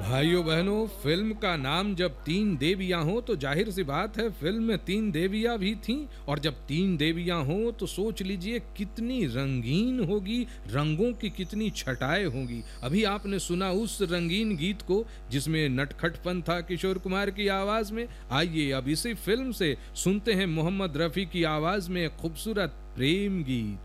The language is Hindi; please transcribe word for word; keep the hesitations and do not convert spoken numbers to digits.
भाइयों बहनों, फिल्म का नाम जब तीन देवियां हो तो जाहिर सी बात है फिल्म में तीन देवियां भी थीं। और जब तीन देवियां हो तो सोच लीजिए कितनी रंगीन होगी, रंगों की कितनी छटाएं होंगी। अभी आपने सुना उस रंगीन गीत को जिसमें नटखटपन था किशोर कुमार की आवाज में। आइए अब इसी फिल्म से सुनते हैं मोहम्मद रफी की आवाज में खूबसूरत प्रेम गीत।